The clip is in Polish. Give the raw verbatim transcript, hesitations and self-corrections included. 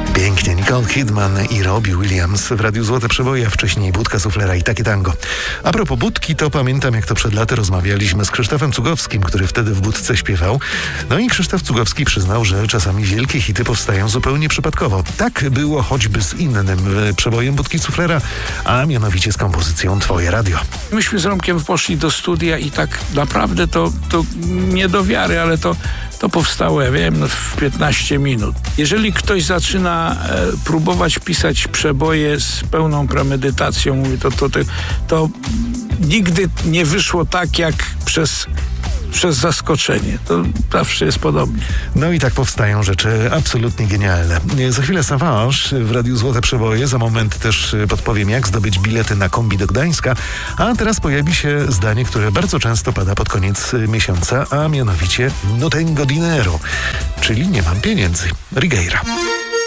Pięknie, Nicole Kidman i Robbie Williams w Radiu Złote Przeboje, a wcześniej Budka Suflera i Takie Tango. A propos Budki, to pamiętam, jak to przed laty rozmawialiśmy z Krzysztofem Cugowskim, który wtedy w Budce śpiewał. No i Krzysztof Cugowski przyznał, że czasami wielkie hity powstają zupełnie przypadkowo. Tak było choćby z innym przebojem Budki Suflera, a mianowicie z kompozycją Twoje Radio. Myśmy z Romkiem poszli do studia i tak naprawdę to, to nie do wiary, ale to To powstało, ja wiem, no w piętnaście minut. Jeżeli ktoś zaczyna e, próbować pisać przeboje z pełną premedytacją, mówię, to, to, to, to nigdy nie wyszło tak, jak przez, przez zaskoczenie. To zawsze jest podobnie. No i tak powstają rzeczy absolutnie genialne. Za chwilę Savage w Radiu Złote Przeboje. Za moment też podpowiem, jak zdobyć bilety na kombi do Gdańska. A teraz pojawi się zdanie, które bardzo często pada pod koniec miesiąca, a mianowicie no tengo dinero, czyli nie mam pieniędzy. Rigueira.